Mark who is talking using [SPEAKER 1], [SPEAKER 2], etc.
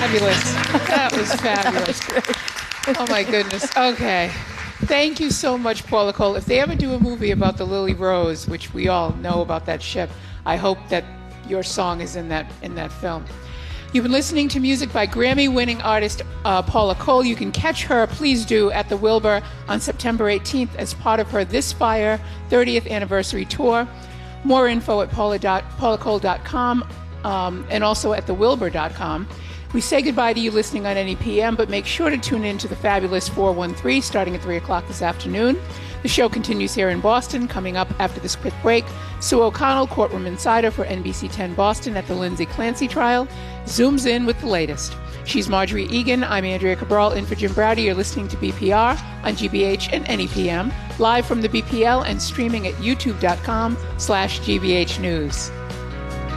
[SPEAKER 1] fabulous. That was fabulous. Oh, my goodness. Okay. Thank you so much, Paula Cole. If they ever do a movie about the Lily Rose, which we all know about that ship, I hope that your song is in that film. You've been listening to music by Grammy-winning artist Paula Cole. You can catch her, please do, at the Wilbur on September 18th as part of her This Fire 30th Anniversary Tour. More info at paulacole.com and also at thewilbur.com. We say goodbye to you listening on NEPM, but make sure to tune in to the fabulous 413 starting at 3 o'clock this afternoon. The show continues here in Boston. Coming up after this quick break, Sue O'Connell, Courtroom Insider for NBC 10 Boston at the Lindsay Clancy trial, zooms in with the latest. She's Marjorie Egan. I'm Andrea Cabral, in for Jim Browdy. You're listening to BPR on GBH and NEPM, live from the BPL and streaming at youtube.com/GBH News.